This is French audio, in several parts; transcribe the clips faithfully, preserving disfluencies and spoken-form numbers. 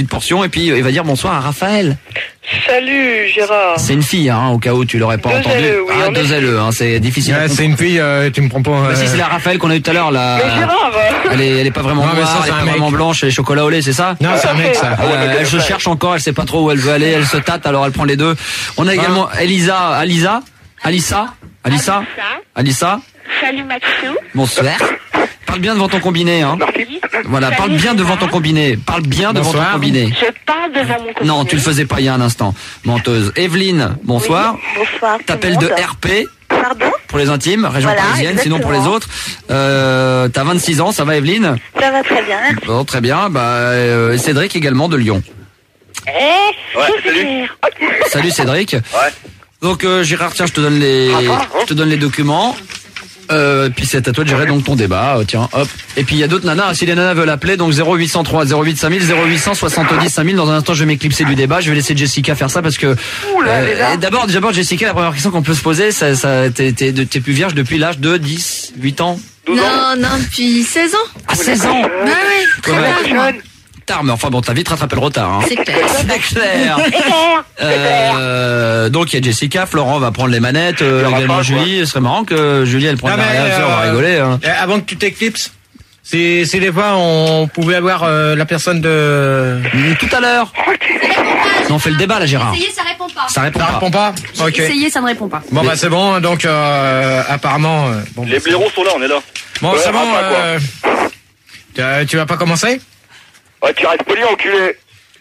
Une portion et puis il va dire bonsoir à Raphaël. Salut Gérard. C'est une fille, hein, au cas où tu l'aurais pas deux entendu. L E, oui, ah, deux L E, hein, c'est difficile. Ouais, c'est une fille, euh, tu me prends pas. Euh... Bah, si c'est la Raphaël qu'on a eu tout à l'heure là. Mais Gérard. Elle est, elle est pas vraiment non, noire, ça, elle est pas mec. vraiment blanche, elle est chocolat au lait, c'est ça? Non, c'est un mec ça. Ah ouais, elle se cherche encore, elle sait pas trop où elle veut aller, elle se tâte, alors elle prend les deux. On a également ah. Elisa, Alisa, Alissa, Alissa, Alissa. Salut Maxou. Bonsoir. Parle bien devant ton combiné, hein. Voilà, Salut, parle bien Gérard. devant ton combiné. Parle bien devant Bonsoir. ton combiné. Je parle devant mon combiné. Non, tu le faisais pas il y a un instant. Menteuse. Evelyne, bonsoir. Oui, bonsoir. T'appelles de R P. Pardon? Pour les intimes, région Voilà, parisienne, exactement. sinon pour les autres. Euh, t'as vingt-six ans, ça va Evelyne? Ça va très bien, merci. Bon, très bien. Bah, euh, Cédric également de Lyon. Eh, Ouais, c'est salut. clair. Salut Cédric. Ouais. Donc euh, Gérard, tiens, je te donne les, je te donne les documents. Euh, puis c'est à toi de gérer donc ton débat. Euh, tiens, hop. Et puis il y a d'autres nanas. Si les nanas veulent appeler, donc zéro huit cent trois zéro huit cinq mille zéro huit cent soixante-dix cinq mille. Dans un instant, je vais m'éclipser du débat. Je vais laisser Jessica faire ça parce que. Euh, d'abord, d'abord Jessica, la première question qu'on peut se poser, ça, ça, t'es, t'es, t'es plus vierge depuis l'âge de dix, huit ans. douze ans. Non, non, depuis seize ans. À seize ans. Ah ouais, très Ouais. tard, moi. Tard, mais enfin bon, t'as vite rattrapé le retard. Hein. C'est clair. C'est clair. C'est clair. Euh, donc il y a Jessica, Florent va prendre les manettes, euh, Le également rapport, Julie. Ce serait marrant que Julie elle prenne Non, la mais, réaction, on va euh, rigoler. Hein. Euh, Avant que tu t'éclipses, si, si des fois on pouvait avoir euh, la personne de... Tout à l'heure. Non, on fait le débat là, Gérard. Essayez, ça répond pas. Ça répond Ça pas. répond pas. Ok. Essayez, ça ne répond pas. Bon bah c'est bon, donc euh, apparemment... euh, bon, Les bah, blaireaux sont là, on est là. Bon Ouais, c'est bon, rapport, quoi. euh, tu, euh, tu vas pas commencer? Ouais, tu restes poli, enculé.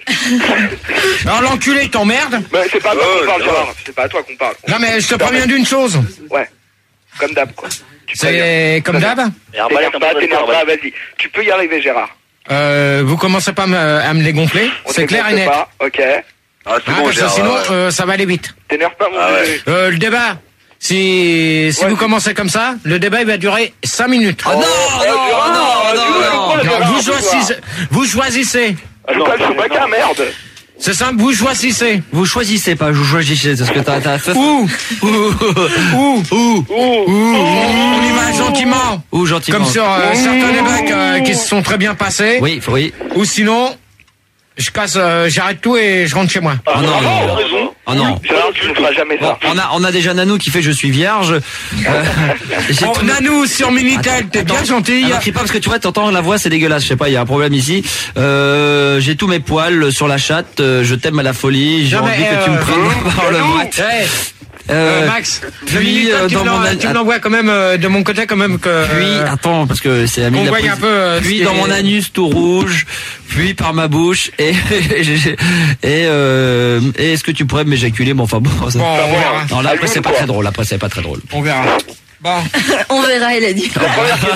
Alors l'enculé il t'emmerde. Mais c'est pas à toi Oh, qu'on parle, non. Gérard. C'est pas à toi qu'on parle. Non mais je te préviens d'une chose. Ouais. Comme d'hab, quoi. Tu préviens. C'est comme d'hab. T'énerve pas, t'énerve pas, vas-y. Tu peux y arriver, Gérard. Euh, vous commencez pas à me, à me les gonfler. On C'est clair et t'énerve net. pas, ok. Ah, c'est Hein, bon, parce que Gérard. sinon ouais. euh, ça va aller vite. T'énerve pas, mon Ah ouais. bébé. Euh, le débat. Si, si Ouais. vous commencez comme ça, le débat il va durer cinq minutes. Oh non, Oh, non, Gérard, non, tu veux non, le non. quoi, Non, Gérard, vous ce soir choisissez. Vous choisissez. Ah, c'est pas le Chewbacca, merde. C'est simple, vous choisissez. Vous choisissez pas, vous choisissez, c'est ce que t'as, t'as fait. Ou, ou, ou, ou, Ouh. ou, on y va gentiment. Ou gentiment. Comme sur euh, certains débats euh, qui se sont très bien passés. Oui, oui. Ou sinon, je casse, euh, j'arrête tout et je rentre chez moi. Ah, Oh non, bravo, non. t'as raison. Oh non. Gérard, tu ne feras jamais Bon, ça. on a, on a déjà Nanou qui fait je suis vierge. Euh, j'ai Oh, tout- Nanou sur Minitel, t'es bien gentil. Alors, crie pas parce que tu vois, t'entends la voix, c'est dégueulasse. Je sais pas, il y a un problème ici. Euh, j'ai tous mes poils sur la chatte. euh, je t'aime à la folie. J'ai Non, mais, envie que tu euh, me prennes par le Nanou, bras. hey, Euh, euh, Max, le puis, Minitel, euh, tu dans me mon l'en- an- tu me l'envoies quand même euh, de mon côté quand même que. Puis, euh, attends, parce que c'est ami qu'on de la voie police. un peu, euh, ce Puis qui dans est- mon anus tout rouge, puis par ma bouche, et et, euh, et est-ce que tu pourrais m'éjaculer? Bon, enfin bon. ça- Bon, on verra. Non, là après c'est pas Allume, très drôle. Après c'est pas très drôle. On verra. Bon. On verra, il a dit. Ça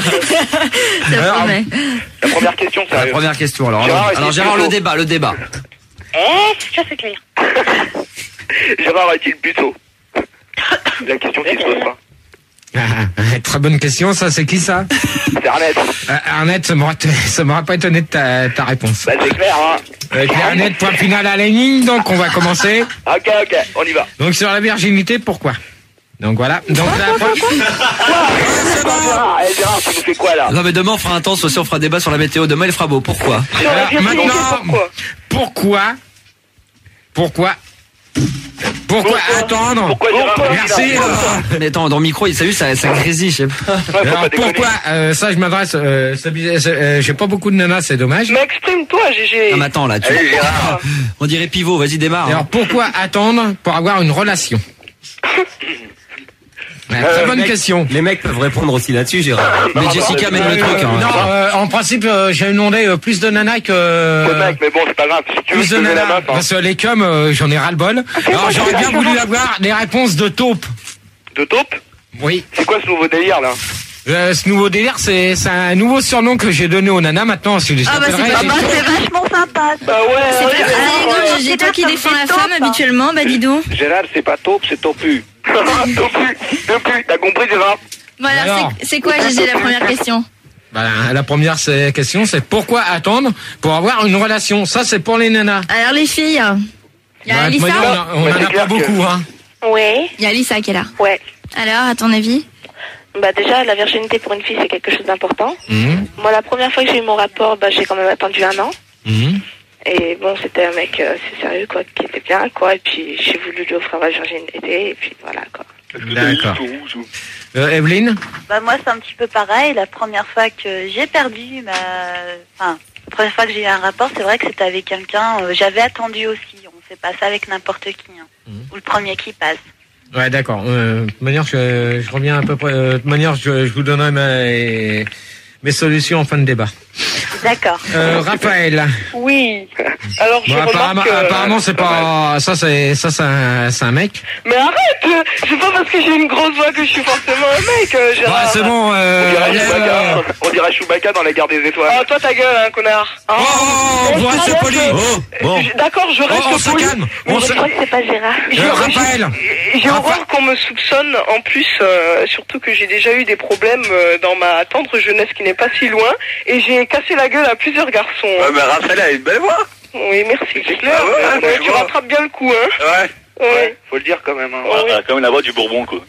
promet. La première question, La sérieux. première question. Alors, Gérard, alors, alors est-il Gérard, le plutôt- débat, le débat. Eh, ça c'est clair. Gérard est-il plutôt la question qui se pose pas. Ah, ah, très bonne question, ça c'est qui ça? C'est Arnett. Euh, Arnett, ça m'aurait ça m'aurait pas étonné de ta, ta réponse. Bah c'est clair, hein. Euh, Arnett, point final à la ligne, donc on va commencer. Ok, ok, on y va. Donc sur la virginité, pourquoi? Donc voilà. Donc la Gérard, eh, Gérard, tu nous fais quoi là? Non mais demain on fera intense aussi, on fera débat sur la météo. Demain il fera beau. Pourquoi? Sur la Alors, virginité, maintenant, pourquoi? pourquoi Pourquoi Pourquoi attendre Pourquoi Gérard? Merci. euh, Mais attends, dans le micro, il s'est vu, ça, ça grésille, je sais pas. Ouais, faut Alors pas déconner. pourquoi euh, ça je m'adresse euh, c'est bizarre, c'est, euh, j'ai pas beaucoup de nanas, c'est dommage. Mais exprime-toi, Gégé. Non mais attends là, tu... Allez, Gérard. on dirait pivot, vas-y démarre. Alors hein. pourquoi attendre pour avoir une relation? Ouais, très Euh, bonne mec, question. Les mecs peuvent répondre aussi là-dessus, Gérard. Mais Jessica mène le Euh, truc. Hein. non, euh, en principe, euh, j'ai demandé euh, plus de nanas que... Ouais, mec, mais bon, c'est pas grave. Si tu veux, Plus je de te mets la nanas, main. hein. parce que les cums, euh, j'en ai ras-le-bol. Alors j'aurais bien voulu avoir des réponses de taupe. De taupe? Oui. C'est quoi ce nouveau délire là? Euh, ce nouveau délire, c'est c'est un nouveau surnom que j'ai donné aux nanas maintenant. Si je les Ah bah c'est appellerais, pas les Bah taupes. c'est vachement sympa. Bah ouais, C'est ouais, pas Gérard, ah, non, euh, Gégé, toi qui défends la femme habituellement, bah dis donc. Gérard, c'est pas taupe, c'est topu. Topu, topu, t'as compris Gérard? Voilà, Alors. c'est- c'est quoi Gégé la première question? Bah, la première c'est- question, c'est pourquoi attendre pour avoir une relation? Ça, c'est pour les nanas. Alors les filles, il y a Bah, Alissa, moi, on a- on Ouais, en c'est a clair pas beaucoup, que- hein. Ouais, il y a Alissa qui est là. ouais. Alors, à ton avis? Bah déjà, la virginité pour une fille, c'est quelque chose d'important. Mhm, Moi, la première fois que j'ai eu mon rapport, bah j'ai quand même attendu un an. mhm. Et bon, c'était un mec euh, assez sérieux, quoi, qui était bien, quoi. Et puis, j'ai voulu lui offrir ma virginité, et puis voilà, quoi. D'accord. Euh, Evelyne? Bah moi c'est un petit peu pareil. La première fois que j'ai perdu ma, enfin la première fois que j'ai eu un rapport, c'est vrai que c'était avec quelqu'un. Euh, j'avais attendu aussi. On fait pas ça avec n'importe qui. Hein. Mmh. Ou le premier qui passe. Ouais, d'accord. Euh, de toute manière, je, je reviens à peu près. Euh, de toute manière, je, je vous donnerai mes, mes solutions en fin de débat. D'accord. Euh, Raphaël. Oui. Alors je bon, apparemment, remarque que... apparemment, c'est pas ça, c'est ça, c'est un, c'est un mec. Mais arrête! C'est pas parce que j'ai une grosse voix que je suis forcément un mec, euh, Gérard. Ouais, c'est bon. Euh, On dirait euh, Chewbacca. On dirait Chewbacca dans la guerre des étoiles. Ah, toi ta gueule, hein, connard. Oh, oh, oh, vous restez poli. Oh, bon. D'accord, je reste Oh, on se poli. calme. Mais On je se... crois que c'est pas Gérard. Je- Euh, Raphaël. J'ai horreur qu'on me soupçonne, en plus, euh, surtout que j'ai déjà eu des problèmes euh, dans ma tendre jeunesse qui n'est pas si loin, et j'ai cassé la gueule à plusieurs garçons. Ouais, mais Raphaël a une belle voix. Oui, merci. C'est clair, Ouais, ouais, ouais, je tu vois. rattrapes bien le coup, hein. Ouais. Ouais. Ouais, faut le dire quand même. Hein. Ouais, oui. Ah, quand même la voix du Bourbon, quoi.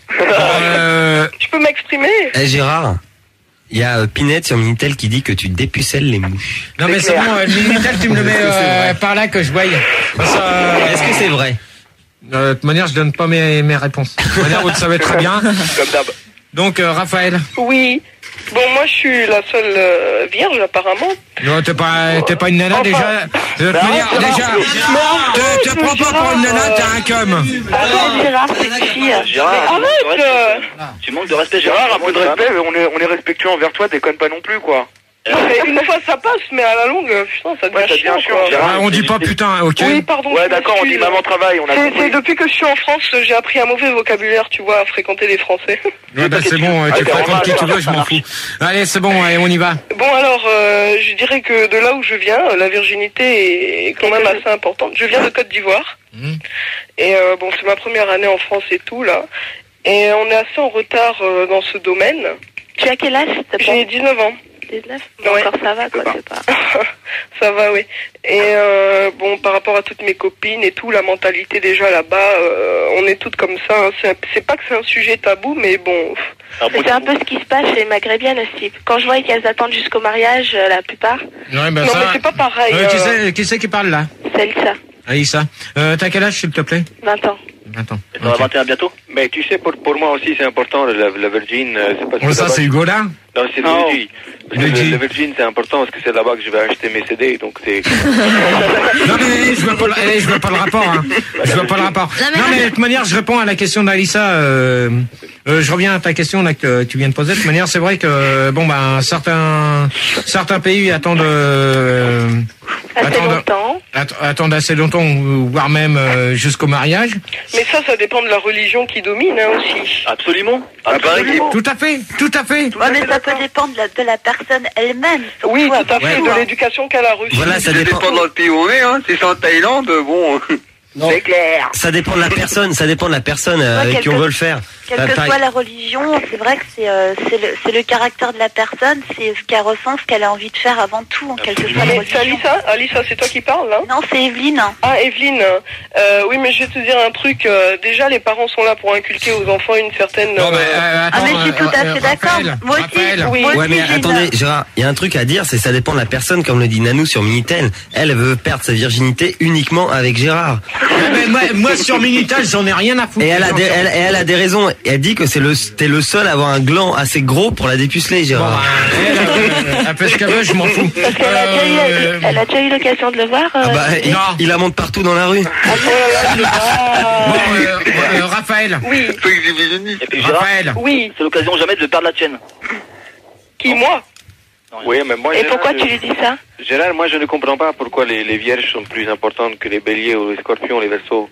Euh, Tu peux m'exprimer? Eh Gérard, il y a euh, Pinette sur Minitel qui dit que tu dépucelles les mouches. non mais c'est clair. bon. Euh, Minitel, tu me le mets euh, par là que je voie. Ça, euh, Est-ce que c'est vrai? euh, de toute manière, je donne pas mes, mes réponses. De toute manière, vous le savez très bien. Comme d'hab. Donc, euh, Raphaël. Oui. Bon, moi, je suis la seule euh, vierge, apparemment. Non, t'es pas, t'es pas une nana Enfin, déjà. De toute manière, déjà, te, te prends pas pour une nana, t'es un cum. Arrête, Gérard, c'est qui euh Gérard, Arrête euh, tu manques de respect, Gérard. Un peu de respect, mais on est, on est respectueux envers toi, déconne pas non plus, quoi. mais une fois ça passe, mais à la longue, putain, ça devient Ouais, ça chiant, devient chiant, quoi. Gérard. Ah, on dit pas putain, ok. Oui, pardon. Ouais, je d'accord, on dit m'excuse. maman travail, on a C'est c'est compris. depuis que je suis en France, j'ai appris un mauvais vocabulaire, tu vois, à fréquenter les Français. Ouais, bah, c'est bon, euh, tu Ah, t'es fréquentes qui normal, tu veux, je m'en fous. Allez, c'est bon, allez, on y va. Bon, alors, euh, je dirais que de là où je viens, la virginité est quand même assez importante. Je viens de Côte d'Ivoire. Mmh. Et euh, bon, c'est ma première année en France et tout, là. Et on est assez en retard euh, dans ce domaine. Tu as quel âge, s'il te plaît? J'ai dix-neuf ans. dix-neuf? Bon, Ouais. encore ça va, quoi, c'est pas... Ça va, oui. Et euh, bon, par rapport à toutes mes copines et tout, la mentalité déjà là-bas, euh, on est toutes comme ça. Hein. C'est, c'est pas que c'est un sujet tabou, mais bon... Mais c'est un peu ce qui se passe chez les maghrébines aussi. Quand je vois qu'elles attendent jusqu'au mariage, euh, la plupart, Ouais, bah, non, ça. mais c'est pas pareil. Euh, qui euh. c'est, qui c'est qui parle là? c'est ça, Aïssa. Euh, t'as quel âge, s'il te plaît? vingt ans. vingt ans. Et t'en as vingt et un bientôt. Mais tu sais, pour, pour moi aussi, c'est important, la, la Virgin, euh, c'est parce que Oh, ça, là-bas- c'est Hugo là? Non, c'est le Oh. G. Parce que Le G. le- La Virgin, c'est important parce que c'est là-bas que je vais acheter mes C D, donc c'est... Non mais je veux pas, le, eh, je veux pas le rapport. Hein. Je veux pas le rapport. Non, mais- Non mais de toute manière, je réponds à la question d'Alissa. Euh, euh, je reviens à ta question là que tu viens de poser. De toute manière, c'est vrai que bon ben certains certains pays attendent euh, Assez attendent, longtemps. att- attendent assez longtemps, voire même euh, jusqu'au mariage. Mais ça, ça dépend de la religion qui domine hein, aussi. Absolument. Absolument. Tout à fait, tout à fait. Ouais, mais ça peut dépendre de la, de la personne elle-même. Oui, surtout, tout à fait, après. de l'éducation qu'elle a reçue. Voilà, ça dépend. dans le pays où on est, hein. Si c'est en Thaïlande, bon... C'est clair. Ça dépend de la personne, ça dépend de la personne euh, Ouais, avec qui quelque- on veut le faire. Quelle Euh, que par- soit la religion, c'est vrai que c'est euh, c'est le, c'est le caractère de la personne, c'est ce qu'elle ressent, ce qu'elle a envie de faire avant tout, en quelque soit la Mais c'est religion. Alissa, Alissa, c'est toi qui parles là? Non, c'est Evelyne. Ah, Evelyne, euh, oui, mais je vais te dire un truc. euh, déjà, les parents sont là pour inculquer aux enfants une certaine. Non mais euh, euh, Ah, mais je suis attends, tout à euh, fait d'accord. Raphaël, Moi aussi, Raphaël. oui. moi Ouais, aussi, mais j'ai une- attendez, Gérard, il y a un truc à dire, c'est ça dépend de la personne, comme le dit Nanou sur Minitel. Elle veut perdre sa virginité uniquement avec Gérard. Mais moi, moi sur Minitel, j'en ai rien à foutre. Et elle a des, elle, et elle a des raisons. Elle dit que c'est le, t'es le seul à avoir un gland assez gros pour la dépuceler, Bon, Gérard. bah, elle, euh, elle fait ce qu'elle veut, je m'en fous. Parce qu'elle a, déjà eu- Euh, elle a déjà eu l'occasion de le voir. euh, Ah bah, il, non. il la monte partout dans la rue. oh là là, ah, Bon, euh, euh, Raphaël. oui, Et puis Gérard, Raphaël. oui. c'est l'occasion jamais de perdre la tienne. Qui, moi? Oui, mais moi, Et Gérard, pourquoi je- tu lui dis ça? Gérard, moi, je ne comprends pas pourquoi les, les vierges sont plus importantes que les béliers ou les scorpions, les verseaux.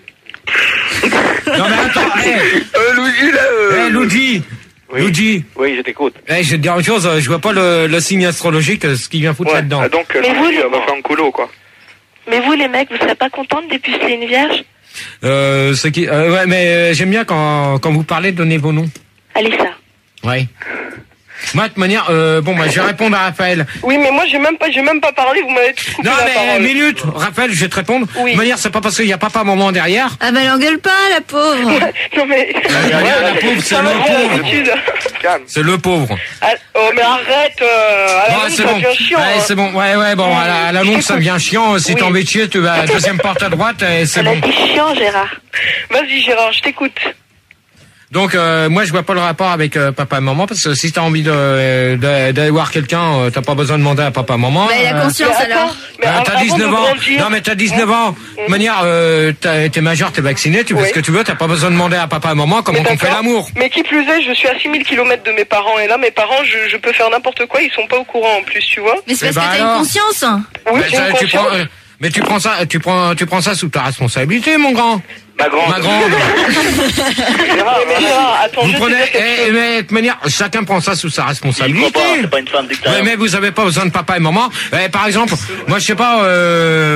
Non mais attends, hé, Euh, Luigi, là, hey, Luigi, Oui. Luigi, Oui, je t'écoute. hey, je vais te dire une chose, je vois pas le, le signe astrologique, ce qui vient foutre là-dedans. Ah, donc, Mais vous, Luigi, les- on va faire un coulo, quoi. Mais vous, les mecs, vous serez pas contents de dépuceler une vierge? Euh, ce qui, euh, ouais, mais euh, j'aime bien quand, quand vous parlez, donnez vos noms. Alissa. Ouais. Moi, de toute manière, euh, bon, bah, je vais répondre à Raphaël. Oui, mais moi, j'ai même pas, j'ai même pas parlé, vous m'avez tout coupé Non, la mais parole. minute, Raphaël, je vais te répondre. Oui. De toute manière, c'est pas parce qu'il y a papa maman derrière. Ah bah l'engueule pas, la pauvre. Non, mais... Regarde, la pauvre, c'est Ça le va, j'ai pauvre. l'habitude. Calme. C'est le pauvre. Ah, oh, mais arrête, euh, à la Ouais, longue, c'est ça bon. devient chiant. Ouais, hein. c'est bon. Ouais, ouais, bon, à la, à la longue, ça devient chiant. Si Oui. t'es embêté, tu vas à la deuxième porte à droite et c'est Elle a bon. dit chiant, Gérard. Vas-y, Gérard, je t'écoute. Donc, euh, moi, je vois pas le rapport avec euh, papa et maman parce que si t'as envie de, de, d'aller voir quelqu'un, euh, t'as pas besoin de demander à papa et maman. Bah, il a Euh, conscience Mais attends, alors. mais Euh, av- t'as avant dix-neuf de ans. grandir- Non, mais t'as dix-neuf ans. De toute manière, euh, t'as- t'es majeur, t'es vacciné, tu fais Oui. ce que tu veux, t'as pas besoin de demander à papa et maman comment Mais on fait d'accord. l'amour. Mais qui plus est, je suis à six mille kilomètres de mes parents, et là, mes parents, je, je peux faire n'importe quoi, ils sont pas au courant en plus, tu vois. Mais c'est Eh parce ben que t'as alors. une conscience. Oui, Mais j'ai ça, une tu conscience. prends, euh, mais tu prends ça, tu prends, tu prends ça sous ta responsabilité, mon grand. Ma grande. Ma grande. Gérard, Mais Gérard, attends, Vous je prenez, te dire quelque eh, chose. mais de toute manière, chacun prend ça sous sa Il responsabilité. croit pas, c'est pas une femme Ouais, d'extérieur. mais vous avez pas besoin de papa et maman. Eh, par exemple, moi je sais pas, euh,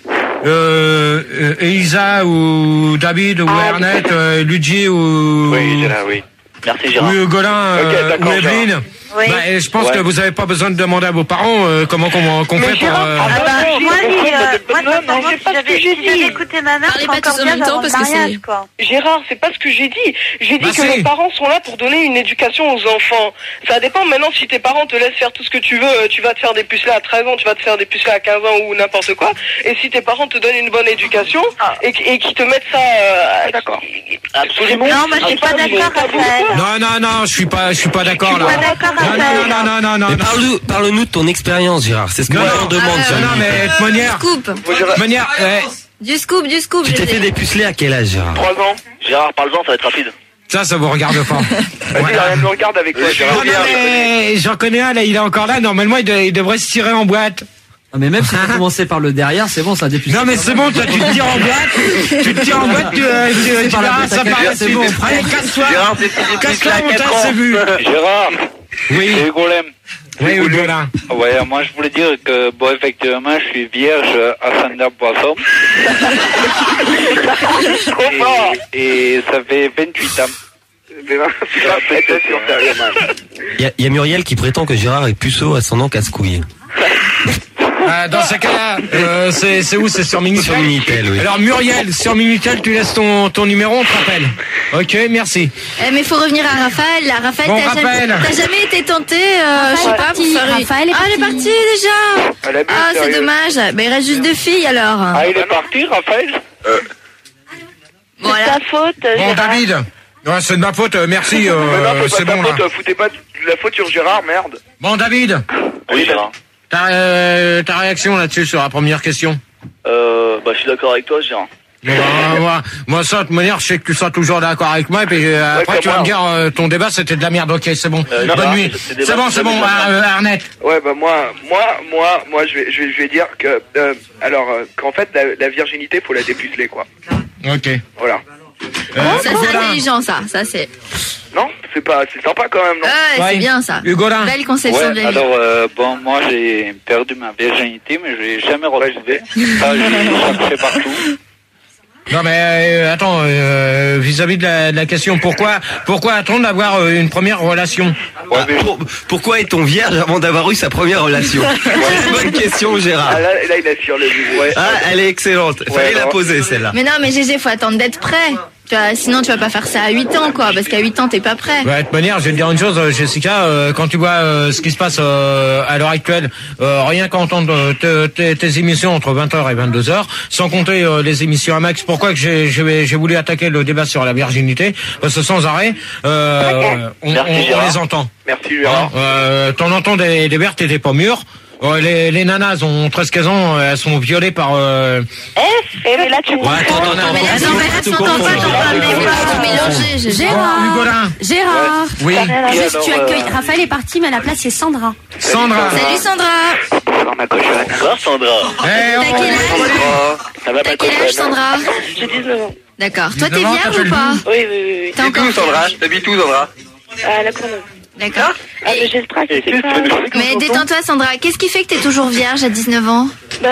euh, euh, Elisa ou David ou Ah, Ernest, euh, Luigi ou Oui, Gérard, oui. Merci Gérard. ou Hugolin euh, Ok, d'accord, ou Evelyne. Oui. Bah, et je pense Ouais. que vous avez pas besoin de demander à vos parents euh, comment comment qu'on Mais fait pour. Gérard, euh, ah Ah bah, J'ai moi, compris, si, mais euh, de- moi, non, sincèrement, non, c'est si pas ce j'avais que j'ai si j'avais dit. écouté ma mère, Parlez c'est pas encore tous en bien même temps, d'avoir parce le que c'est- mariage, quoi. Gérard, c'est pas ce que j'ai dit. J'ai dit Bah que si. les parents sont là pour donner une éducation aux enfants. Ça dépend maintenant si tes parents te laissent faire tout ce que tu veux, euh, tu vas te faire des pucelets à treize ans, tu vas te faire des pucelets à quinze ans ou n'importe quoi. Et si tes parents te donnent une bonne éducation et, qui- et qui te mettent ça... Euh, D'accord. Absolument. Non, moi, je suis pas d'accord, Raphaël. Non non non, je suis pas je suis pas d'accord Je là. suis pas d'accord, Non non Raphaël. non non non non. Mais non. parle-nous, parle-nous de ton expérience, Gérard. C'est ce que Non, les non. gens demandent. Ah, sur Non non, Minitel. mais de toute manière, Scoop. Moi, de Gérard, toute manière, eh, Du scoop, du scoop. Tu je t'es sais. fait dépuceler à quel âge, Gérard? trois ans. Gérard, parle-en, ça va être rapide. ça ça vous regarde pas. Vas-y, Voilà. rien me regarde avec toi, Non, Gérard. non, mais j'en connais un là, il est encore là. Normalement, il, de- il devrait se tirer en boîte. Ah, mais même si tu commençais par le derrière, c'est bon, ça dépuce. Non mais c'est bon, toi tu te tires en boîte, tu te tires en boîte, tu, euh, tu, tu par la verras boîte à ça par la caca, c'est suite. bon. Allez, casse-toi, Gérard, c'est c'est casse-toi, à mon quatre tas, ans. c'est vu. Gérard, Oui, c'est Golem. oui, Hugolin. Ouais, moi je voulais dire que, bon, effectivement, je suis vierge à Sander-Boisson. et, et ça fait vingt-huit ans. Putain, pété sur ta gueule. Il y, a- il y a Muriel qui prétend que Gérard est puceau à son nom casse-couille. Euh, dans ce cas-là, euh, c'est c'est où? C'est sur Minitel. Sur Minitel, oui. Alors Muriel, sur Minitel, tu laisses ton, ton numéro, on te rappelle. Ok, merci. Eh, mais faut revenir à Raphaël. Là, Raphaël, Bon, t'as Raphaël. jamais, t'as jamais été tenté, euh, je sais pas, pour parti. faire une- Raphaël est Ah, elle est parti. partie déjà. Elle a bu, Ah, c'est sérieux. dommage. Mais il reste juste deux filles alors. Ah, il est parti, Raphaël? Voilà. C'est ta faute, Bon Gérard. David, ouais, c'est de ma faute, euh, merci, euh, Mais non, c'est c'est pas bon ta là. faute, foutez pas de la faute sur Gérard, merde. Bon David, Oui, Gérard. ta, euh, ta réaction là-dessus sur la première question? Euh, bah, je suis d'accord avec toi, Gérard. Bon, bah, moi, moi, ça, de toute manière, je sais que tu seras toujours d'accord avec moi, et puis euh, après, comme tu vas moi. me dire, euh, ton débat, c'était de la merde, ok, c'est bon. Euh, Bonne Gérard, nuit. c'est- c'est débat, C'est bon, c'est c'est bon, débat. euh, Arnett. Ouais, bah moi, moi, moi, moi, je vais, je vais, je vais dire que, euh, alors, euh, qu'en fait, la, la virginité, faut la dépuceler, quoi. Ok. Voilà. Euh, Ça, c'est Hugolin. intelligent, ça. Ça, c'est. Non, c'est pas, c'est sympa quand même, non? Ouais, Ouais. c'est bien, ça. Hugolin. Belle conception Ouais, de la vie. alors, euh, bon, moi j'ai perdu ma virginité, mais je l'ai jamais retrouvée. Ça, j'ai cherché partout. Non mais euh, attends, euh, vis-à-vis de la, de la question, pourquoi pourquoi attendre d'avoir euh, une première relation? Ouais, mais- Pour- pourquoi est-on vierge avant d'avoir eu sa première relation? C'est une bonne question, Gérard. Ah, là, là, il a surlevé. Ouais. Ah, elle est excellente. Fallait Ouais, la non. poser, celle-là. Mais non, mais Gégé, faut attendre d'être prêt. Tu vois, sinon, tu vas pas faire ça à huit ans, quoi. Parce qu'à huit ans, t'es pas prêt. Bah, de toute manière, je vais te dire une chose, euh, Jessica, euh, quand tu vois euh, ce qui se passe euh, à l'heure actuelle, euh, rien qu'à entendre euh, te- te- tes émissions entre vingt heures et vingt-deux heures, sans compter euh, les émissions à Max, pourquoi que j'ai j'ai j'ai voulu attaquer le débat sur la virginité? Parce que sans arrêt, euh, on, Merci, on- on Gérard. les entend. Merci, Gérard. Euh, T'en entends des, des vertes et des pas mûres. Euh, les, les nanas ont treize quinze ans, elles sont violées par... Euh... Eh, eh, mais là, tu me Ouais, attends, attends, Non, mais là, attends, non, mais là, faut tu t'entends comprendre. pas, t'entends pas, mais faut pas tout mélanger, Gégé. Gérard. Hugolin. Gérard. Oui. Juste, alors, tu euh, accueilles. Raphaël est parti, mais à la place, c'est Sandra. Sandra. Salut, Sandra. Alors, ma cochonne. Bonsoir, Sandra. Eh, T'as on- quel âge Ça va T'as pas quel âge, Sandra? J'ai dix-neuf ans. D'accord. Toi, t'es dix-neuf ans, vierge t'appelles ou pas? Oui, oui, oui. oui. T'es encore vierge. T'habites où, Sandra? À la Courneuve. D'accord. Ah, mais j'ai le trac, Et c'est qu'est-ce pas... que tu fais Mais détends-toi, Sandra. Qu'est-ce qui fait que t'es toujours vierge à dix-neuf ans?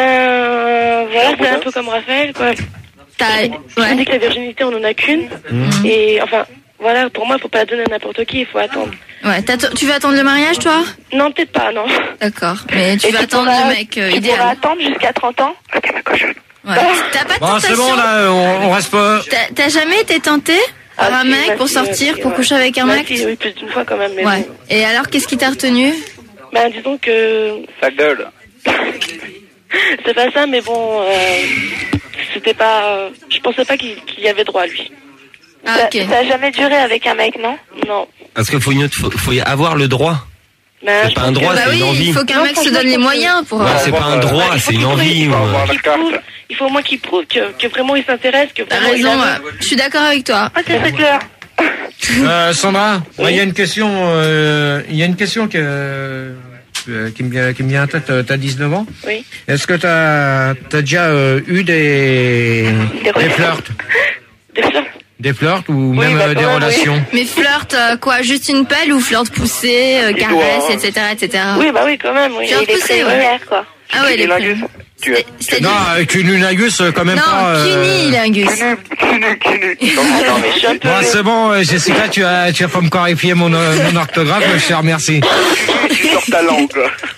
Ben, voilà, c'est un peu comme Raphaël, quoi. T'as, Je dis ouais. que la virginité, on en a qu'une. Et, enfin, voilà, pour moi, faut pas la donner à n'importe qui, il faut attendre. Ouais, tu vas attendre le mariage, toi? Non, peut-être pas, non. D'accord. Mais tu Et vas tu attendre pourras- le mec euh, Tu idéal. pourras attendre jusqu'à trente ans? Ok, ma cochonne. Ouais. T'as pas de Bon, c'est tentation? bon, là, on, on reste pas... T'as- T'as jamais été tenté par Ah, un si, mec bah, pour si, sortir, bah, pour si, coucher ouais. avec un Bah, mec? si, oui, plus d'une fois quand même, mais Ouais. bon. Et alors, qu'est-ce qui t'a retenu? Ben, disons que... Sa gueule. C'est pas ça, mais bon... Euh... C'était pas... euh, Je pensais pas qu'il qu'il y avait droit, lui. Ah, ok. Ça a jamais duré avec un mec, non? Non. Parce qu'il faut, une autre- faut, faut y avoir le droit. Ben, C'est je pas pense un droit, Bah c'est oui, une envie. il faut qu'un Non, mec se franchement, donne les je pense moyens pour... Ouais, euh, c'est pas un droit, il faut c'est une qu'il envie. prouve- moi. qu'il prouve- Il faut au moins qu'il prouve que, que vraiment il s'intéresse, que T'as vraiment il raison, a- ouais. Je suis d'accord avec toi. Ok, c'est clair. Euh, Sandra, moi, il y a une question, euh, il y a une question que, euh, qui me vient, qui me vient en tête. T'as dix-neuf ans. Oui. Est-ce que t'as, t'as déjà euh, eu des, Des des flirts, Des fleurs. des flirts ou Oui, même bah, euh, quand des même, relations? Mais flirt, euh, quoi? Juste une pelle ou flirt poussé, euh, caresse, et cetera, et cetera. Oui, bah oui, quand même. Oui. Flirt Et les poussé, ouais. préliminaires, quoi. Ah ouais, les Cunilingus. préliminaires. Tu as- C'est- Non, C'est-à-dire... avec une unagus, euh, quand même Non, pas. euh, cunilingus. Cunu, cunu, cunu. Non, mais je suis un peu... Bon, c'est bon, euh, Jessica, tu as, tu as pas me clarifier mon, euh, mon orthographe, je te remercie. Tu sors ta langue.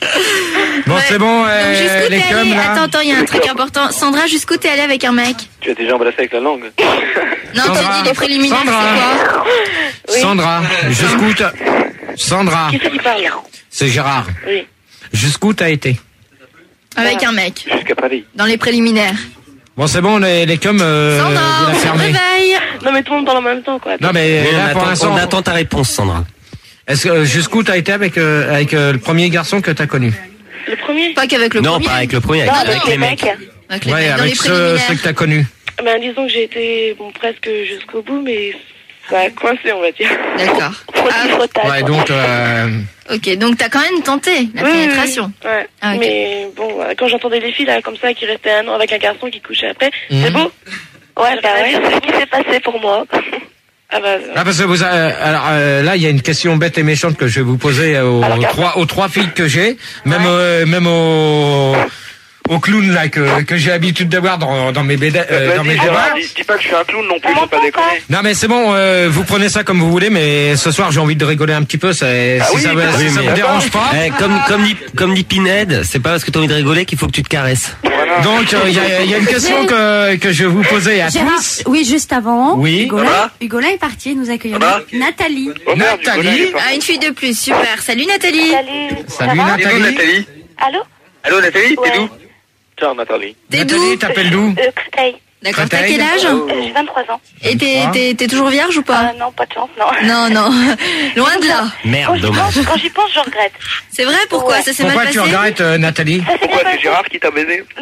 Bon, Ouais. c'est bon, Donc, euh, jusqu'où les t'es cums, allé? là. Attends, attends, il y a un truc important. Sandra, jusqu'où t'es allé avec un mec? Tu as déjà embrassé avec la langue. Non, Sandra. t'as dit les préliminaires, Sandra. c'est quoi? Oui. Sandra, jusqu'où t'as... Sandra, Qui c'est qui parle? c'est Gérard. Oui. Jusqu'où t'as été? Avec un mec. Jusqu'à Paris. Dans les préliminaires. Bon, c'est bon, les, les cums, euh, vous Sandra, la on se fermez. réveille. Non, mais tout le monde parle en même temps, quoi. Non, mais Mais on, là, pour attend, l'instant, on attend ta réponse, Sandra. est-ce que, jusqu'où t'as été avec, euh, avec euh, le premier garçon que t'as connu? Le premier? Pas qu'avec le Non, premier. pas avec le premier, avec, Non, avec les mecs. Avec les Ouais, mecs. Dans les avec ceux, préliminaires. ceux que t'as connus. Ben, disons que j'ai été, bon, presque jusqu'au bout, mais ça a coincé, on va dire. D'accord. Frottis, Ah, frottage, Ouais, quoi. donc, euh, ok, donc t'as quand même tenté la Oui, oui, pénétration. oui. Ouais. Ah, ok. Mais bon, euh, quand j'entendais les filles là comme ça qui restaient un an avec un garçon qui couchait après, Mhm. c'est beau. Ouais, bah ouais, c'est ce qui s'est passé pour moi. Ah bah, ah, parce que vous, euh, alors, euh, là, il y a une question bête et méchante que je vais vous poser aux, Alors, trois, aux trois filles que j'ai, même, euh, même aux, aux clowns, là, que, que j'ai l'habitude de voir dans, dans mes B D, euh, dans mes Vas-y, débats. Gérard, dis, dis pas que je suis un clown non plus, faut pas déconner. Non mais c'est bon, euh, vous prenez ça comme vous voulez, mais ce soir j'ai envie de rigoler un petit peu, ça, Ah si oui, ça, bah si oui, ça mais vous dérange pas. Eh, comme, comme dit, comme dit Pinhead, c'est pas parce que t'as envie de rigoler qu'il faut que tu te caresses. Voilà. Donc il y, a, y a une question que, que je vais vous poser à Gérard, tous. oui, juste avant. Oui. Hugo, Ça va là, Hugo là est parti, nous accueillons Ça va Nathalie. Oh merde, Nathalie. Nicolas, il est parti. Ah, une fille de plus, super. Salut Nathalie. Salut. Salut Ça va T'es d'où, Nathalie. Nathalie? Allô? Allô, Nathalie, t'es Ouais. d'où? Ciao, Nathalie. T'es d'où? Nathalie, t'appelles d'où? Euh, Créteil. D'accord, t'as Créteil. quel âge? Euh, J'ai vingt-trois ans. Et t'es, t'es, t'es toujours vierge ou Ah pas? non, pas de chance, non. Non, non. Loin de là. Quand Merde, j'y dommage. pense, quand j'y pense, je regrette. C'est vrai, pourquoi? Ouais. Ça s'est mal Pourquoi passé? tu regrettes euh, Nathalie? Ça s'est Pourquoi bien c'est passé. Gérard qui t'a baisé? Non.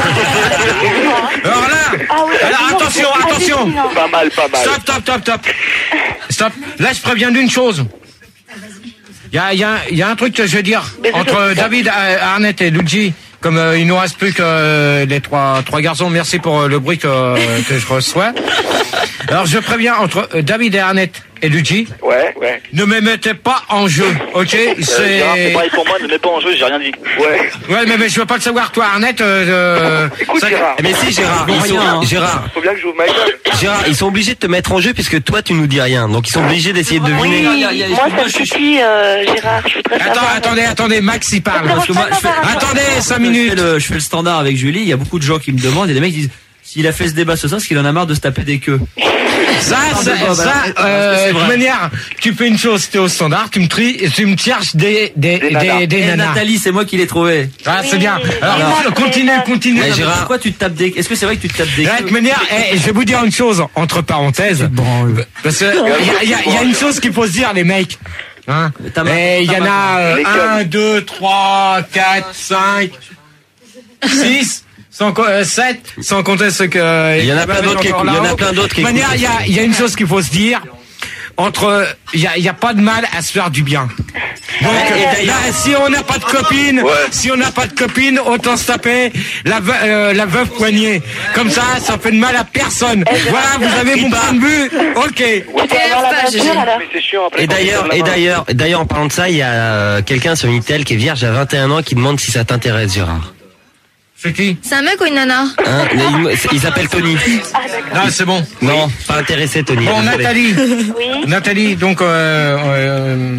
Alors là, Ah oui, alors non, attention, ah, attention. non. Pas mal, pas mal. Stop, stop, stop, stop. Stop. Là, je préviens d'une chose. Il y a, il y, a, il y a un truc que je veux dire entre David, euh, Arnett et Luigi. Comme euh, il nous reste plus que euh, les trois trois garçons, merci pour euh, le bruit que, que je reçois. Alors je préviens entre euh, David et Arnett et Luigi, Ouais, ouais. ne me mettez pas en jeu, ok? Euh, Gérard, c'est C'est pareil pour moi, ne mets pas en jeu, j'ai rien dit. Ouais. ouais, mais, mais je veux pas le savoir, toi, Arnett. Euh, euh, Écoute, ça- Gérard. Eh, mais si, Gérard, ils sont, Rien, hein. Gérard, Faut bien que j'ouvre ma gueule. Gérard, ils sont obligés de te mettre en jeu puisque toi tu nous dis rien. Donc ils sont obligés d'essayer de Oui, deviner. il y a- il y a- Moi, ça me suffit, euh, Gérard. Je voudrais Attends, savoir. attendez, attendez, Max il parle. Parce que moi, je fais- Attendez, cinq Je fais, minutes. le, je fais le standard avec Julie. Il y a beaucoup de gens qui me demandent et des mecs disent s'il a fait ce débat ce soir, c'est qu'il en a marre de se taper des queues. Ça, ça, Bob, ça, alors, euh, est-ce que c'est de toute vrai manière, tu fais une chose, t'es au standard, tu me tries, et tu me cherches des, des, des, nanas. des, Eh, nanas. Nathalie, c'est moi qui l'ai trouvé. Ah, c'est Oui. bien. Alors, Alors, continue, alors, continue. Eh, Non, mais Gérard. Pourquoi tu te tapes des Est-ce que c'est vrai que tu te tapes des De toute queues manière, eh, je vais vous dire une chose, entre parenthèses. Parce que, il y a, il y a- il y a une chose qu'il faut se dire, les mecs. Hein. T'as ma- Et il y t'as en ma- a euh, Les un, câbles. deux, trois, quatre, cinq, six. Sans co- euh, sept, sans compter ce que... Il y en a plein d'autres qui écoutent, il y en a plein d'autres qui De toute manière, écoutent. il y a, il y a une chose qu'il faut se dire. Entre, il y a, il y a pas de mal à se faire du bien. Donc, là, si on n'a pas de copine, Ouais. si on n'a pas de copine, autant se taper la, ve- euh, la veuve poignée. Comme ça, ça fait de mal à personne. Voilà, vous avez mon point de vue. Ok. Tu peux avoir la voiture, alors. Mais c'est chiant après. Et quand on d'ailleurs, donne la et main. d'ailleurs, d'ailleurs, en parlant de ça, il y a euh, quelqu'un sur Minitel qui est vierge à vingt et un ans qui demande si ça t'intéresse, Gérard. C'est qui? C'est un mec ou une nana? Hein Mais il, il s'appelle Tony. Non, c'est bon. Non, pas intéressé, Tony. Bon, désolé. Nathalie. Oui. Nathalie, donc, euh, euh,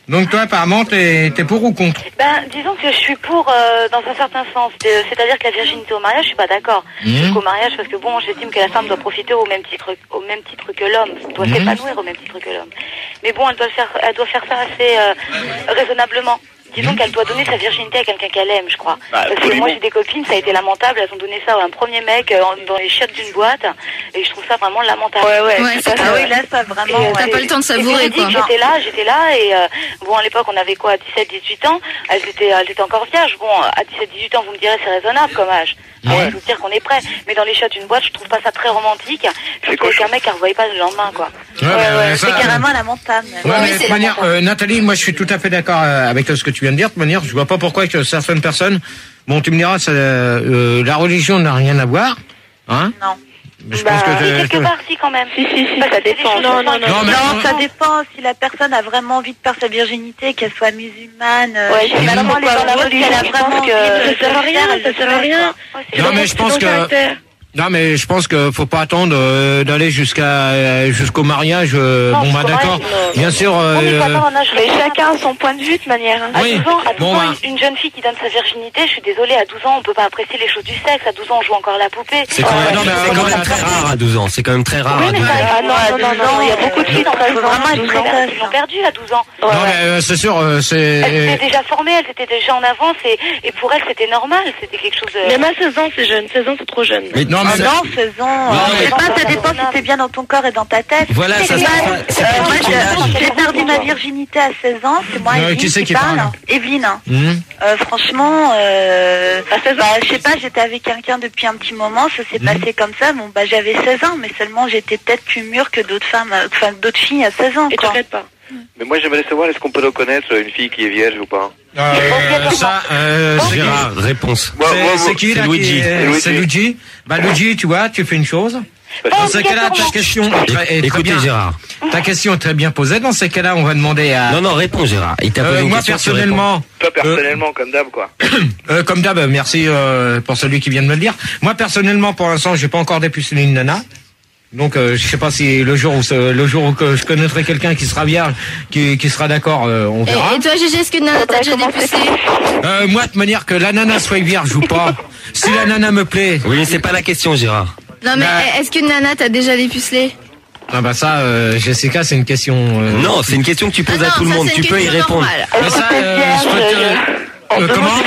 Donc toi, apparemment, t'es, t'es pour ou contre? Ben, disons que je suis pour euh, dans un certain sens. C'est- C'est-à-dire que la virginité au mariage, je suis pas d'accord. Mmh. Jusqu'au mariage, parce que bon, j'estime que la femme doit profiter au même titre, au même titre que l'homme, doit Mmh. s'épanouir au même titre que l'homme. Mais bon, elle doit le faire, elle doit faire ça assez euh, raisonnablement. Disons qu'elle doit donner sa virginité à quelqu'un qu'elle aime, je crois. Bah, Parce que absolument. moi, j'ai des copines, ça a été lamentable. Elles ont donné ça à un premier mec euh, en- dans les chiottes d'une boîte, et je trouve ça vraiment lamentable. Ouais, ouais, Ouais, tout à c'est- fait. Ah oui, là, ça vraiment. Et, euh, T'as et- pas le temps de et savourer, je dis quoi. que J'étais là, j'étais là, et euh, bon, à l'époque, on avait quoi, dix-sept dix-huit ans. Elles étaient, elles étaient encore vierges. Bon, à dix-sept dix-huit ans, vous me direz, c'est raisonnable comme âge. Ouais. Je veux dire qu'on est prêt. Mais dans les chiottes d'une boîte, je trouve pas ça très romantique. Surtout avec un mec qui ne revoyait pas le lendemain, quoi. Ouais, ouais, C'est ça- carrément lamentable. Ouais, Ouais, mais c'est de toute manière, lamentable. euh, Nathalie, moi je suis tout à fait d'accord euh, avec ce que tu viens de dire. De toute manière, je vois pas pourquoi que certaines personnes, bon, tu me diras, ça, euh, la religion n'a rien à voir, hein. Non. Je Bah, pense que mais t'es- quelque que- part, si, quand même. Si, si, si, Parce ça que c'est des dépend. choses Non, qui non, sont- non, Non, mais- non, ça dépend. Si la personne a vraiment envie de perdre sa virginité, qu'elle soit musulmane, euh, Ouais, je sais pas finalement, trop les quoi, gens, la ou autre, religion, qu'elle a je vraiment pense envie que de ça sert à le rien, faire, ça elle le sert à fait, rien. quoi. Ouais, c'est Non, bon, mais je c'est pense ton que- caractère. Non, mais je pense que faut pas attendre euh, d'aller jusqu'à euh, jusqu'au mariage. euh, Non, bon, bah jusqu'au d'accord. mariage, non. Bien sûr. Non, mais euh, faut attendre un âge Mais raisonnable. chacun a son point de vue de manière. hein. À Oui. douze ans, à douze Bon, ans, bah. une une jeune fille qui donne sa virginité, je suis désolée, à douze ans, on peut pas apprécier les choses du sexe. À douze ans, on joue encore la poupée. C'est quand, Ouais, même, non, mais c'est euh, quand non, même mais très après- rare à douze ans. C'est quand même très rare Oui, à mais douze ça ans. arrive Ah souvent non, à à douze douze ans. ans, Il y a beaucoup de filles dans faut le vraiment vraiment être qui précoce. qui l'ont perdu à douze ans. Non, mais euh, c'est sûr, euh, c'est. Elles étaient déjà formées, elles étaient déjà en avance, et, et pour elles, c'était normal. C'était quelque chose de... Même à seize ans, c'est jeune. seize ans, c'est trop jeune. Mais Non, Ah mais non, faisons. Non, euh, mais- je sais pas, ça dépend si t'es bien dans ton corps et dans ta tête. Voilà, ça, C'est c'est pas- pas- c'est euh, pas moi, une question d'âge. j'ai- j'ai perdu ma virginité à seize ans. C'est moi, Ouais, Evelyne, qui c'est qui parle. parle Evelyne. Hum. Euh, franchement, euh, bah, je sais pas, j'étais avec quelqu'un depuis un petit moment, ça s'est passé comme ça. Bon, bah, j'avais seize ans, mais seulement j'étais peut-être plus mûre que d'autres femmes, euh, enfin, que d'autres filles à seize ans, Et tu quoi. regrettes pas. Mais moi, j'aimerais savoir, est-ce qu'on peut reconnaître une fille qui est vierge ou pas? Euh, ça, euh, c'est Gérard, réponse. Moi, moi, c'est- c'est qui c'est là Luigi. qui est- C'est C'est Luigi. Luigi. Bah Luigi, tu vois, tu fais une chose. Bah, Dans ces cas-là, ta obligatoirement. question est très, est très Écoutez bien. Gérard. Ta question est très bien posée. Dans ces cas-là, on va demander à. Non, non, réponds Gérard. Il t'a posé Euh, une moi question, tu réponds. personnellement, Toi, personnellement, comme d'hab, quoi. euh, comme d'hab, merci euh, pour celui qui vient de me le dire. Moi personnellement, pour l'instant, j'ai pas encore dépucelé une nana. Donc, euh, je sais pas si le jour où ce- le jour où que je connaîtrai quelqu'un qui sera vierge, qui, qui sera d'accord, euh, on Et, verra. et toi, Gégé, est-ce que Nana t'a déjà dépucé? Euh, moi, de manière que la nana soit vierge ou pas, si la nana me plaît. Oui, mais c'est pas la question Gérard. Non, mais Bah. est-ce que Nana t'a déjà dépucelé? Ah bah ça, euh, Jessica, c'est une question. euh, Non, c'est une question que tu poses Ah à non, tout le ça, monde. c'est Tu une peux y question répondre. normale. Mais ça, euh, je peux te- Euh, comment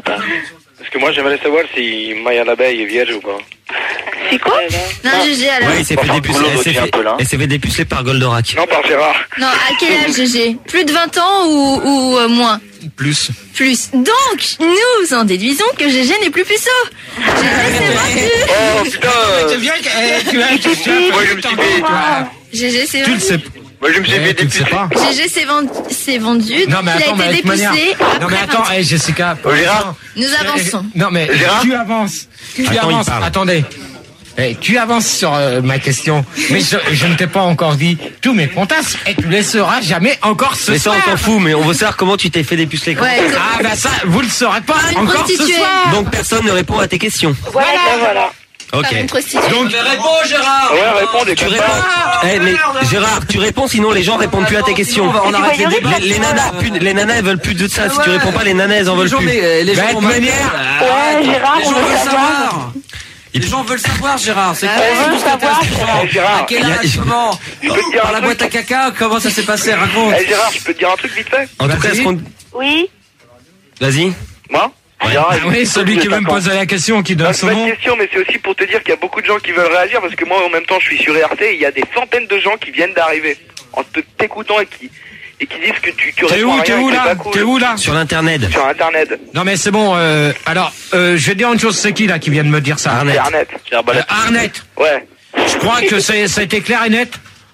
Parce que moi, j'aimerais savoir si Maya l'abeille est vierge ou pas. C'est quoi? Non, Gégé, alors. Ouais, il s'est fait Enfin, dépuceler. Polo Elle s'est aussi un fait, peu, là. elle s'est fait dépuceler par Goldorak. Non, par Gérard. Non, à quel âge, Gégé? Plus de vingt ans ou, ou euh, moins? Plus. Plus. Donc, nous en déduisons que Gégé n'est plus puceau. Gégé s'est vendu. Oh, putain. C'est bien que eh, tu as tu as- Moi, je me suis fait, toi. Gégé s'est Tu le vendu. sais. moi, je me suis Eh, fait tu le sais dépuceler. pas. Gégé s'est vendu, s'est vendu, Non donc mais il attends, a mais été de toute manière. dépucelé Non mais après attends, vingt ans. eh, Jessica. pour Oh, Gérard. l'instant, Nous avançons. Non mais Gérard. tu avances. Tu Attends, il avances. parle. Attendez. Eh, tu avances sur euh, ma question, mais je, je ne t'ai pas encore dit tous mes fantasmes et tu les sauras jamais encore ce Mais ça, soir. on s'en fout, mais on veut savoir comment tu t'es fait dépuceler. Ouais, comme- Ah bah ça, vous le saurez pas une encore ce prostituée. soir. Donc personne ne répond à tes questions. Voilà, voilà. Ok. Par une prostituée. Donc Réponds, Gérard. Ouais, réponds des Tu copains. réponds. Eh, mais Gérard, tu réponds, sinon les gens répondent plus à tes questions. On va- on arrête les débats. Les, les nanas, plus- les nanas, elles veulent plus de ça. Si tu réponds pas, les nanas, elles en Les veulent gens, plus. mais, les Bah, gens de vont toute mal- manière. Ouais, Gérard, Les on gens veut veulent savoir. savoir. Les gens veulent savoir, Gérard. C'est On quoi veut tout ce qui savoir. t'intéresse, les gens Eh, Gérard, À quel il y a- âge, comment Je peux te dire Par un la truc. boîte à caca, comment ça s'est passé? Raconte. Eh, Gérard, je peux te dire un truc vite fait? En tout cas, Vas-y. est-ce qu'on... Oui. Vas-y. Moi? Gérard, Ah je- oui, celui qui veut me Attends. poser la question, qui Non, donne c'est son pas nom. une question, mais c'est aussi pour te dire qu'il y a beaucoup de gens qui veulent réagir, parce que moi, en même temps, je suis sur R T, et il y a des centaines de gens qui viennent d'arriver, en te t'écoutant, et qui, et qui disent que tu, tu T'es réponds où, à t'es rien, où et que c'est là pas cool. T'es où là Sur l'internet. Sur Internet. Non mais c'est bon. Euh, alors, euh, je vais dire une chose. C'est qui là qui vient de me dire ça? Arnett. Internet. Euh, Arnett. Ouais. Je crois que c'est, ça a été clair et net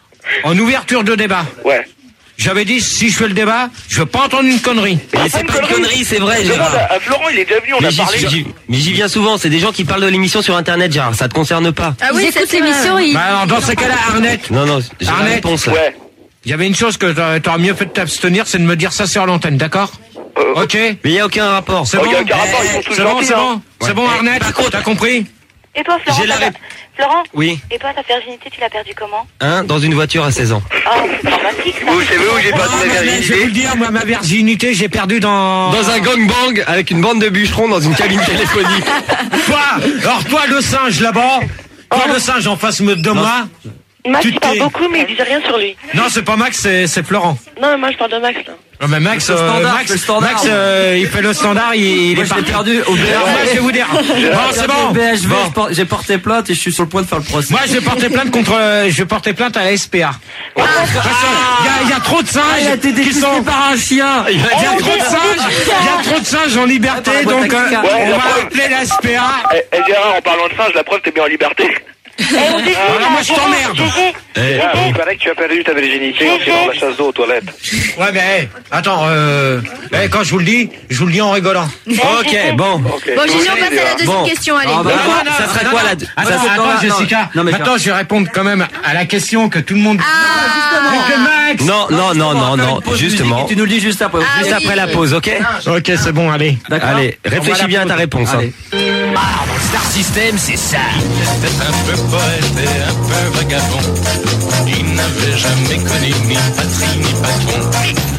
en ouverture de débat. Ouais. J'avais dit si je fais le débat, je veux pas entendre une connerie. Mais c'est pas une connerie, c'est vrai, Demande Gérard. à, à Florent, il est déjà venu, on Mais a j'y, parlé. j'y- mais j'y viens souvent, c'est des gens qui parlent de l'émission sur internet, Gérard, ça te concerne pas. Ah oui, Ils écoutent c'est l'émission, ils... Bah alors, dans ces cas-là, Arnett, Non, non, j'ai la Arnett. réponse là. Ouais. il y avait une chose que t'aurais, t'aurais mieux fait de t'abstenir, c'est de me dire ça sur l'antenne, d'accord? Euh, Ok. Mais il y a aucun rapport. C'est Oh, bon. y a aucun rapport, ils sont tous C'est bon, gentils, c'est hein. bon. C'est Ouais. bon, Eh, Arnett. par contre- T'as compris? Et toi, Florent, J'ai la t'as- rép- Florent. Oui. Et toi, ta virginité, tu l'as perdue comment? Hein, dans une voiture à seize ans. Oh, c'est dramatique, ça. Vous savez où j'ai perdu ma Je vais virginité? vous le dire, moi, ma virginité, j'ai perdu dans... Dans un gangbang avec une bande de bûcherons dans une cabine téléphonique. Toi, alors toi, le singe là-bas, toi, le singe en face de moi... Max, Tu il parle t'es- beaucoup, mais il dit rien sur lui. Non, c'est pas Max, c'est c'est Florent. Non, mais moi, je parle de Max, là. Non, mais Max, Le euh, standard, Max, le standard. Max euh, il fait le standard, il, il Moi, est je l'ai parti. perdu au B H V. Alors, moi, je vais vous dire. Bon, c'est bon. Au B H V, Bon. je por- j'ai porté plainte et je suis sur le point de faire le procès. Moi, je vais porter plainte contre, euh, je vais porter plainte à la S P A. Parce que il y a, il y a trop de singes Ah, il a été qui détesté sont, par un chien. il y a trop de singes, il y a trop de singes en liberté, Attends, donc, euh, attends, on attends. va appeler la S P A. Eh, eh, Gérard, en parlant de singe, la preuve, t'es bien en liberté. Alors, moi, je t'emmerde. Gérard, il paraît que tu as perdu ta virginité en tirant la chasse d'eau aux toilettes. Ouais, mais, hey, attends, euh, hey, quand je vous le dis, je vous le dis en rigolant. Ok, bon. Ok. Bon, Gigi, on passe à la deuxième Bon. question, allez. Ah, bah, Donc, non, quoi, ça serait quoi la... Attends, ça serait- attends, non, Jessica. non, mais Maintenant, je vais répondre quand même à la question que tout le monde... Ah, Que Max. Non, non, non, non, non, justement. Tu nous le dis juste après. Ah, Juste oui. après la pause, ok? Ok, c'est bon, allez. D'accord. Allez, réfléchis bien à ta réponse. hein. Allez. Star System, c'est ça. Peut-être un peu poète et un peu vagabond. Il n'avait jamais connu ni patrie ni patron.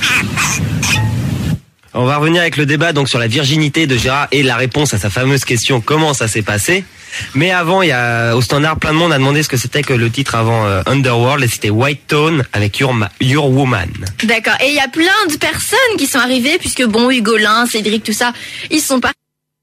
On va revenir avec le débat donc sur la virginité de Gérard et la réponse à sa fameuse question comment ça s'est passé. Mais avant, il y a au standard plein de monde a demandé ce que c'était que le titre avant euh, Underworld et c'était White Tone avec Your, Ma- Your Woman. D'accord. Et il y a plein de personnes qui sont arrivées, puisque bon, Hugolin, Cédric, tout ça, ils sont pas.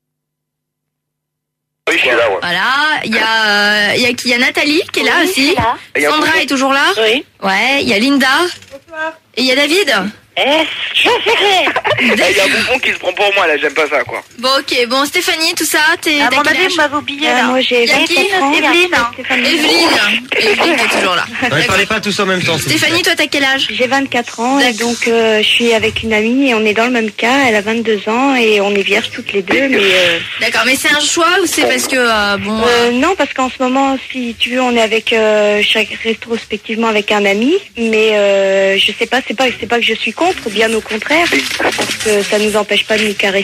Oui, je suis là, ouais. Voilà. Il y a, euh, il y a qui? Il y a Nathalie qui est là Oui, je aussi. suis là. Et il y a Sandra Poupon. est toujours là. Oui. Ouais. Il y a Linda. Et il y a David. Eh, je fais. Eh, il y a Bouffon qui se prend pour moi, là, j'aime pas ça, quoi. Bon, ok. Bon, Stéphanie, tout ça, t'es. À t'as mon quel avis, âge vous m'avez oublié, Euh, là. moi, j'ai Il y a qui? vingt-quatre ans. Evelyne. Evelyne. Evelyne qui est toujours là. Non, ne parlez pas tous en même temps. s'il vous plaît. Stéphanie, toi, t'as quel âge? J'ai vingt-quatre ans et D'accord. donc euh, je suis avec une amie et on est dans le même cas. Elle a vingt-deux ans et on est vierges toutes les deux. Mais euh, D'accord, mais c'est un choix ou c'est parce que euh, bon. euh, non, parce qu'en ce moment, si tu veux, on est avec euh, chaque rétrospectivement avec un ami. Mais euh, je sais pas, c'est pas, c'est pas que je suis contre, bien au contraire, parce que ça nous empêche pas de nous caresser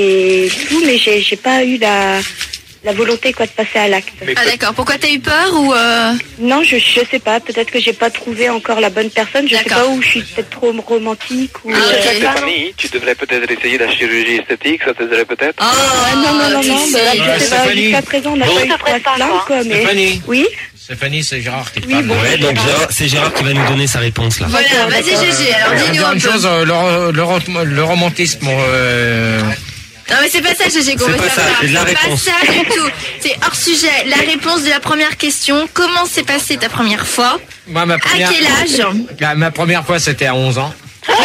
et tout. Mais j'ai, j'ai pas eu la la volonté quoi de passer à l'acte. Ah d'accord. Pourquoi t'as eu peur ou euh... Non, je je sais pas. Peut-être que j'ai pas trouvé encore la bonne personne. Je sais D'accord. pas où je suis peut-être trop romantique ou. Ah, euh, ok. Stéphanie, tu devrais peut-être essayer la chirurgie esthétique, ça t'aiderait peut-être. Ah Ah, non, non, non, tu non, sais. bah, Ouais, je sais pas, Stéphanie. jusqu'à présent, on n'a Bon. pas eu Je te de quoi se prépare, plaindre, quoi. quoi, mais... Stéphanie. Oui. Stéphanie, c'est Gérard qui te Oui, parle. bon. Ouais, donc Gérard- c'est Gérard qui va nous donner sa réponse là. Voilà, D'accord, vas-y d'accord. Gégé, alors Je vais dis-nous dire un une peu. chose, euh, le, ro- le, ro- le romantisme, euh, Non mais c'est pas ça Gégé qu'on C'est veut pas ça, savoir. c'est de la C'est pas réponse. ça du tout. C'est hors sujet. La réponse de la première question. Comment s'est passée ta première fois? moi, ma première, À quel âge? Ah, ma première fois, c'était à onze ans.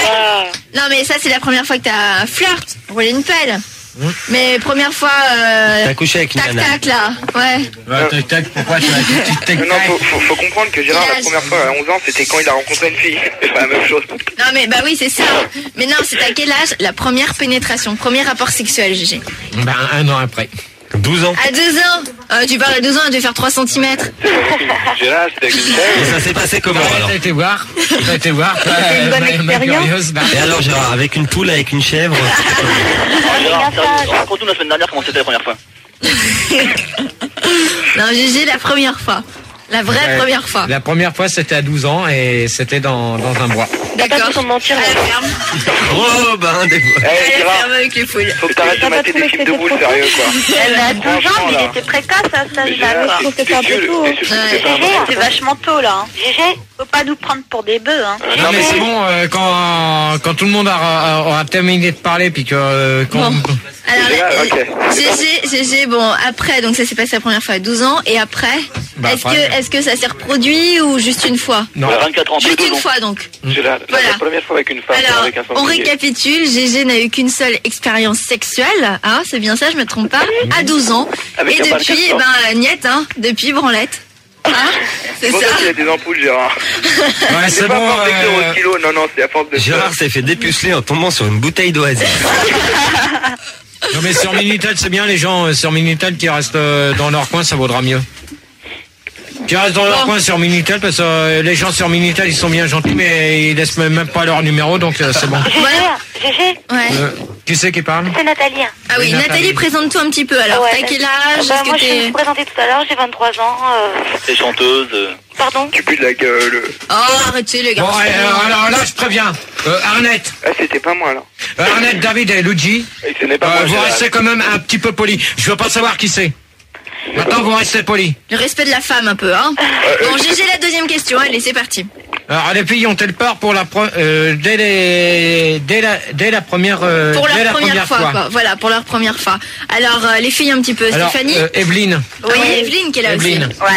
Non mais ça c'est la première fois que t'as flirt, roulé une pelle. Mais première fois, euh, T'as couché avec une tac nana. tac là, ouais. Ouais, tac, tac, pourquoi tu as une petite tac, Non, tac faut, faut, faut comprendre que Gérard, la première fois à onze ans, c'était quand il a rencontré une fille. C'est pas la même chose. Non mais bah oui c'est ça. Mais non c'est à quel âge la première pénétration, premier rapport sexuel Gégé? Ben, un an après. douze ans. À deux ans. Euh, tu parles à deux ans, elle devait faire trois centimètres. Gérard, c'était avec une Et chèvre. ça s'est passé comment Ouais, alors? t'as été voir, t'as été voir. une bonne ma- ma expérience. curieuse, bah. Et alors Gérard, avec une poule, avec une chèvre? Gérard, sérieux, raconte-nous la semaine dernière comment c'était la première fois. Non Gégé la première fois. La vraie Ouais. première fois. La première fois, c'était à douze ans et c'était dans, dans un bois. D'accord. Sans mentir, À la ferme. Oh, ben, des fois. Eh, À la Gérard, ferme avec les poules. faut que t'arrêtes de mater des films de boules, sérieux, quoi. Elle a douze ans, Franchement, mais là. il était précoce à cet Mais âge-là, Gérard, quoi. t'es- t'es sûr, t'es sûr que Ouais. c'était pas un Gégé, bon c'est vachement tôt, là. hein. Gégé, faut pas nous prendre pour des bœufs, hein. Non, mais c'est bon, euh, quand, quand tout le monde aura, aura terminé de parler, puis que... euh, quand... Bon. Alors, Gérard, euh, ok. Gégé, Gégé, bon, après, donc ça s'est passé la première fois à douze ans, et après, Bah, est-ce après. que, est-ce que ça s'est reproduit ou juste une fois? Non. Ouais, vingt-quatre ans, Juste deux une ans. fois, donc. Gérard, la- Voilà. la première fois avec une femme, Alors, avec un on sanglier. récapitule, Gégé n'a eu qu'une seule expérience sexuelle, hein, c'est bien ça, je me trompe pas, à douze ans. Avec et un depuis, balcon. eh ben, niette, hein, depuis branlette. Hein, c'est C'est pour ça. ça qu'il a des ampoules, Gérard. Ouais, C'est c'est pas bon. à force d'être euh, au stylo, non, non, c'est à force de... Gérard s'est fait dépuceler en tombant sur une bouteille d'oasis. Non, mais sur Minitel, c'est bien, les gens euh, sur Minitel qui restent euh, dans leur coin, ça vaudra mieux. Qui restent dans leur Bon. coin sur Minitel, parce que euh, les gens sur Minitel, ils sont bien gentils, mais ils laissent même même pas leur numéro, donc euh, c'est bon. Gégé, Gégé, Ouais. Euh, Qui c'est qui parle? C'est Nathalie. Ah oui, Oui, Nathalie, Nathalie. présente-toi un petit peu. Alors, Ouais, t'as quel bah, âge? bah, Est-ce moi, que je me t'es... suis présentée tout à l'heure, j'ai vingt-trois ans. Euh... T'es chanteuse. euh, Pardon? Tu pues de la gueule. Oh, arrêtez les gars. Bon, alors, alors là, je préviens. Euh, Arnett, Ah, c'était pas moi, là. euh, Arnett, David et Luigi, Et ce n'est pas euh, moi. vous Gérard. restez quand même un petit peu polis. Je veux pas savoir qui c'est. Maintenant, vous restez polis. Le respect de la femme un peu, hein. Bon, G G, la deuxième question. Allez, c'est parti. Alors, les filles ont-elles peur pour la pro- euh, dès, les, dès, la, dès la première, euh, Pour leur dès la première, fois, quoi. Voilà, pour leur première fois. Alors, euh, les filles un petit peu. Alors, Stéphanie? euh, Evelyne, Oui, Evelyne qui est là Evelyne. aussi. Ouais.